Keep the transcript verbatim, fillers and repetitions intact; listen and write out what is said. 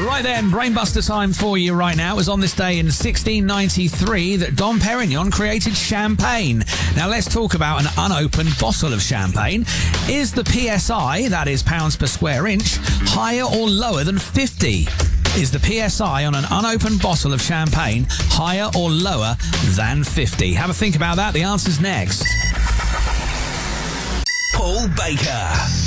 Right then, Brainbuster time for you right now. It was on this day in sixteen ninety-three that Dom Perignon created champagne. Now let's talk about an unopened bottle of champagne. Is the P S I, that is pounds per square inch, higher or lower than fifty? Is the P S I on an unopened bottle of champagne higher or lower than fifty? Have a think about that. The answer's next. Paul Baker.